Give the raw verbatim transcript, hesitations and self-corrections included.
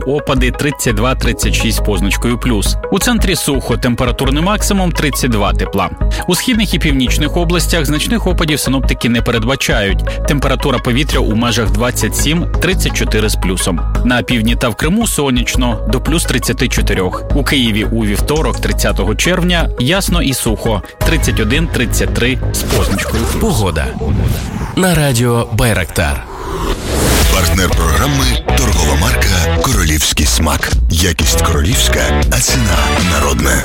опади тридцять два тридцять шість з позначкою плюс. У центрі сухо, температурний максимум тридцять два тепла. У східних і північних областях значних опадів синоптики не передбачають. Температура повітря у межах двадцять сім тридцять чотири з плюсом. На півдні та в Криму сонячно, до плюс тридцять чотири. У Києві у вівторок, тридцятого червня, ясно і сухо, тридцять один тридцять три з позначкою плюс. Погода. На радіо Байрактар. Партнер програми – торгова марка «Королівський смак». Якість королівська, а ціна народна.